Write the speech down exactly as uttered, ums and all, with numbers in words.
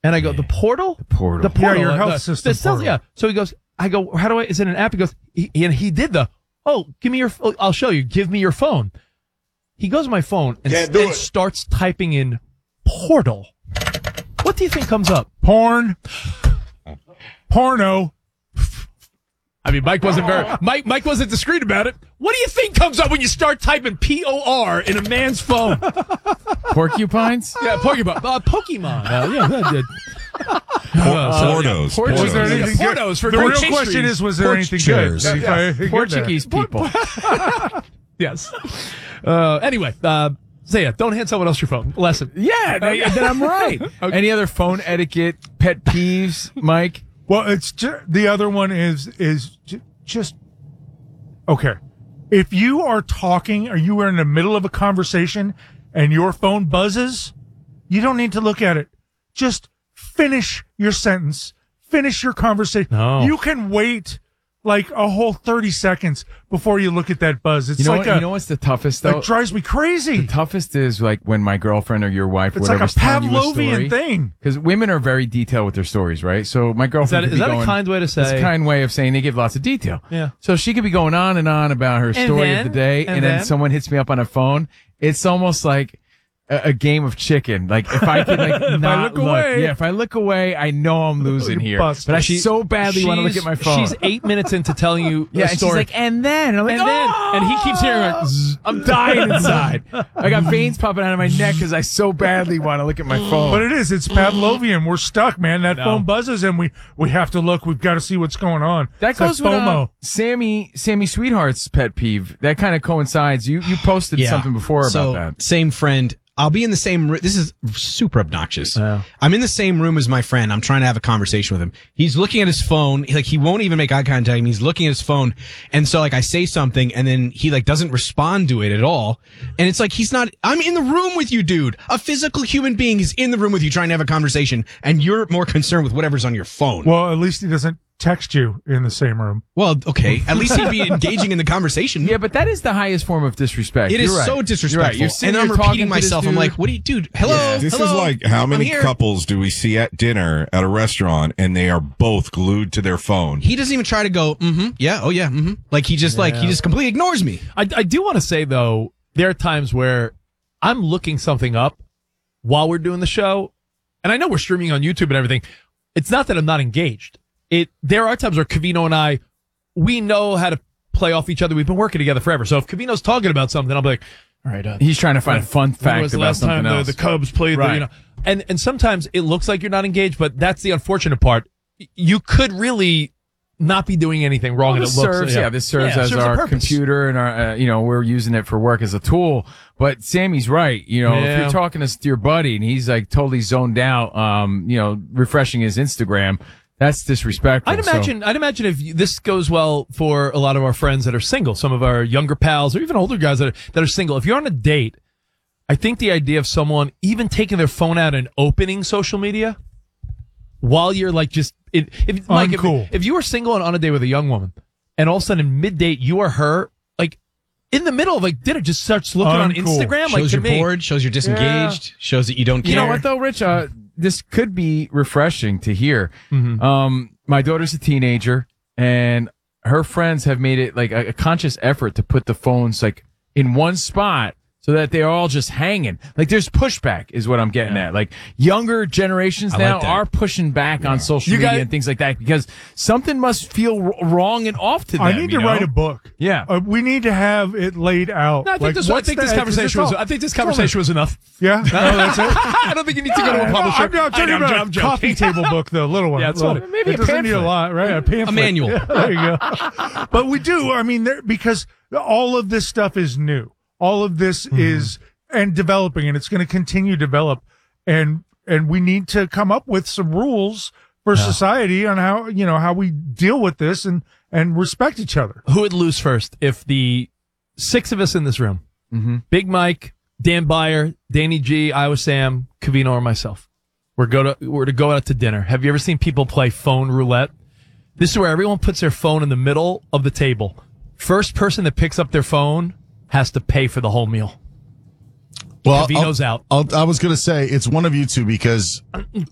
And I go, the portal? The portal. The portal. Yeah, your health the, system the cells, portal. yeah. So he goes, I go, how do I, is it an app? He goes, he, and he did the, oh, give me your, I'll show you, give me your phone. He goes to my phone and Can't do then it. starts typing in portal. What do you think comes up? Porn. Porno. I mean, Mike wasn't very, Mike, Mike wasn't discreet about it. What do you think comes up when you start typing P O R in a man's phone? Porcupines? Yeah, Pokemon. Uh, Pokemon. Uh, yeah, that did. Pornos. Pornos. Was there Pornos. anything good? Pornos for the great real pastries. question is, was there Porch anything chairs. good? Yeah, If I get Portuguese Por- people. Yes. Uh, anyway, uh, Zaya, don't hand someone else your phone. Lesson. Yeah, then then I'm right. Okay. Any other phone etiquette, pet peeves, Mike? Well, it's ju- the other one is is ju- just okay. If you are talking or you are in the middle of a conversation and your phone buzzes, you don't need to look at it. Just finish your sentence. Finish your conversation. No. You can wait like a whole thirty seconds before you look at that buzz. It's You know like what? a, You know what's the toughest though? it drives me crazy. The toughest is like when my girlfriend or your wife, It's like a whatever's telling you a Pavlovian story. thing. Because women are very detailed with their stories, right? So my girlfriend Is that- could is be that a going, kind way to It's say- a kind way of saying they give lots of detail. Yeah. So she could be going on and on about her story then- of the day, and and, then, then- someone hits me up on a phone. It's almost like a, a game of chicken. Like if I could like I not look away- yeah, if I look away, I know I'm losing You here. bust. But I She- so badly want to look she's- at my phone. She's eight minutes into telling you yeah, a and story. she's like, and then and I'm like, and then, "Oh!" and he keeps hearing like, zzz. I'm dying inside. I got veins popping out of my neck because I so badly want to look at my phone. But it is. It's Pavlovian. We're stuck, man. That No. phone buzzes, and we we have to look. We've got to see what's going on. That It's like goes with FOMO. uh, Sammy, Sammy Sweetheart's pet peeve. That kind of coincides. You you posted Yeah. something before so, about that. Same friend. I'll be in the same room. This is super obnoxious. Yeah. I'm in the same room as my friend. I'm trying to have a conversation with him. He's looking at his phone. Like he won't even make eye contact with me. He's looking at his phone. And so like I say something and then he like doesn't respond to it at all. And it's like he's not, I'm in the room with you, dude. A physical human being is in the room with you trying to have a conversation and you're more concerned with whatever's on your phone. Well, at least he doesn't text you in the same room. Well, okay. At least he'd be engaging in the conversation. Yeah, but that is the highest form of disrespect. It is You're right. so You're disrespectful. right. You're sitting and I'm there talking repeating to this myself. I'm dude. like, what do you, dude? Hello? Yeah, this hello? is like how I'm many here. couples do we see at dinner at a restaurant and they are both glued to their phone? He doesn't even try to go, mm-hmm, yeah, oh yeah, mm-hmm. Like he just like, he just completely ignores me. I, I do want to say, though, there are times where I'm looking something up while we're doing the show, and I know we're streaming on YouTube and everything. It's not that I'm not engaged. It There are times where Covino and I, we know how to play off each other. We've been working together forever. So if Covino's talking about something, I'll be like, all right. Uh, He's trying to find a fun when fact was the about last something time the, else. the Cubs played? Right. The, you know, and and sometimes it looks like you're not engaged, but that's the unfortunate part. You could really not be doing anything wrong, Well, and it this looks serves, yeah. this serves Yeah, it as serves a our purpose. computer and our, uh, you know, we're using it for work as a tool. But Sammy's right. You know, if Yeah. you're talking to your buddy and he's like totally zoned out, um, you know, refreshing his Instagram, that's disrespectful. I'd So- imagine. I'd imagine if you- this goes well for a lot of our friends that are single, some of our younger pals, or even older guys that are, that are single. If you're on a date, I think the idea of someone even taking their phone out and opening social media while you're like just it, if like if, Uncool. if you were single and on a date with a young woman, and all of a sudden mid date you or her like in the middle of like dinner just starts looking on Uncool. Instagram like Shows to you're me. bored, shows you're disengaged, shows that you don't care. You know what though, Rich? Uh, this could be refreshing to hear. Mm-hmm. Um, my daughter's a teenager, and her friends have made it like a, a conscious effort to put the phones like in one spot so that they're all just hanging. Like there's pushback is what I'm getting at. Like younger generations I now like that. are pushing back on social You media got- and things like that because something must feel w- wrong and off to them. I need you to know? write a book. Yeah. Uh, we need to have it laid out. No, I think Like, this. I what's think the- this 'cause conversation it's was. all- I think this conversation was enough. Yeah, no, that's it. I don't think you need to go to a No, publisher. I'm, I'm talking I know, about I'm a joking. coffee table book, the little one. Yeah, it's Little- fine. Maybe it a doesn't need a pamphlet. lot, right? A pamphlet. A manual. Yeah, there you go. But we do. I mean, there, because all of this stuff is new. All of this Mm-hmm. is and developing, and it's going to continue to develop. And and we need to come up with some rules for society on how you know how we deal with this and and respect each other. Who would lose first if the six of us in this room, Mm-hmm. Big Mike, Dan Byer, Danny G, Iowa Sam, Covino, or myself, we're go to we're to go out to dinner. Have you ever seen people play phone roulette? This is where everyone puts their phone in the middle of the table. First person that picks up their phone has to pay for the whole meal. Well, Covino's out. I'll, I was going to say it's one of you two because